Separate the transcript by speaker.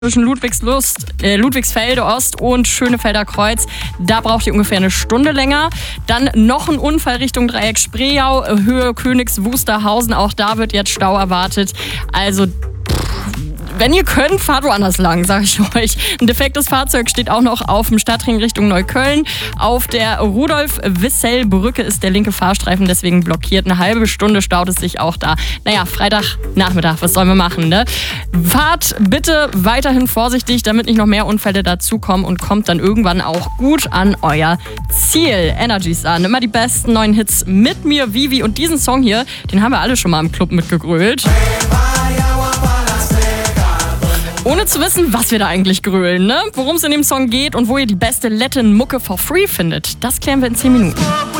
Speaker 1: Zwischen Ludwigsfelde Ost und Schönefelder Kreuz. Da braucht ihr ungefähr eine Stunde länger. Dann noch ein Unfall Richtung Dreieck Spreeau, Höhe Königs Wusterhausen. Auch da wird jetzt Stau erwartet. Also wenn ihr könnt, fahrt woanders lang, sage ich euch. Ein defektes Fahrzeug steht auch noch auf dem Stadtring Richtung Neukölln. Auf der Rudolf-Wissell-Brücke ist der linke Fahrstreifen deswegen blockiert. Eine halbe Stunde staut es sich auch da. Naja, Freitagnachmittag, was sollen wir machen, ne? Fahrt bitte weiterhin vorsichtig, damit nicht noch mehr Unfälle dazukommen und kommt dann irgendwann auch gut an euer Ziel. Energy Sun, immer die besten neuen Hits mit mir, Vivi. Und diesen Song hier, den haben wir alle schon mal im Club mitgegrölt. Ohne zu wissen, was wir da eigentlich grölen, ne? Worum es in dem Song geht und wo ihr die beste Latin-Mucke for free findet, das klären wir in 10 Minuten.